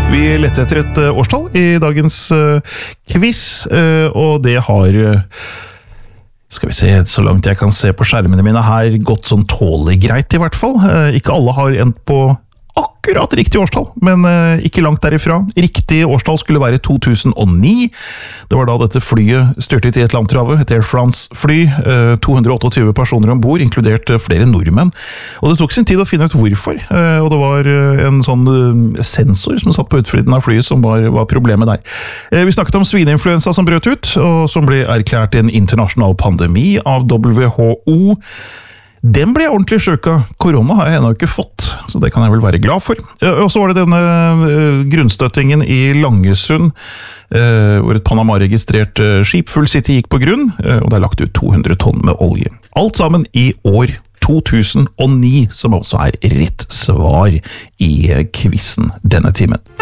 Vi lette etter et årstall I dagens quiz, og det har, skal vi se, så langt jeg kan se på skjermene mine her, gått sånn tålig greit I hvert fall. Ikke alle har endt på akkurat riktig årstall, men ikke langt derifra. Riktig årstall skulle være 2009. Det var da dette flyet styrtet I et landtrave, et Air France-fly. 228 personer ombord, inkludert flere nordmenn. Og det tok sin tid å finne ut hvorfor. Og det var en sånn sensor som satt på utsiden av flyet som var problemet der. Vi snakket om svineinfluensa som brøt ut, og som ble erklært en internasjonal pandemi av WHO. Den ble ordentlig sjuka. Korona har jeg ennå ikke fått, så det kan jeg vel være glad for. Og så var det denne grunnstøttingen I Langesund, hvor et Panama-registrert skip Full City gikk på grunn, og det lagt ut 200 tonn med olje. Alt sammen I år 2009, som også rett svar I quizen denne timen.